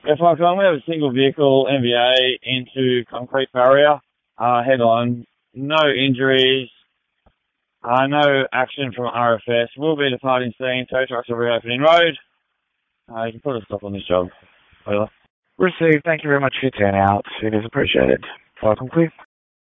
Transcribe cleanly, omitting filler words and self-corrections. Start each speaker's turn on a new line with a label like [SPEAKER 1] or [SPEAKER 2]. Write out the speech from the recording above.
[SPEAKER 1] F1 we have a single vehicle MVA into concrete barrier, head on. No injuries, no action from RFS. We'll be departing scene. Tow trucks will reopening road. You can put a stop on this job. Over.
[SPEAKER 2] Received. Thank you very much for your turnout. It is appreciated. Flight complete.